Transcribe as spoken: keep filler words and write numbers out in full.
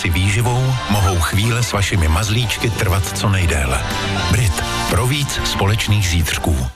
si výživou, mohou chvíle s vašimi mazlíčky trvat co nejdéle. Brit. Pro víc společných zítřků.